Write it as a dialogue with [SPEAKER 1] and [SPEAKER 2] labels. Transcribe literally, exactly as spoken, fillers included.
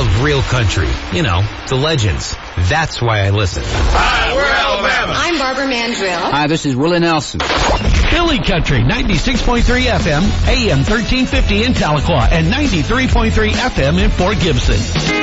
[SPEAKER 1] love real country. You know, the legends. That's why I listen.
[SPEAKER 2] Hi, we're Alabama.
[SPEAKER 3] I'm Barbara Mandrill.
[SPEAKER 4] Hi, this is Willie Nelson.
[SPEAKER 5] Philly Country, ninety-six point three F M, A M thirteen fifty in Tahlequah, and ninety-three point three F M in Fort Gibson.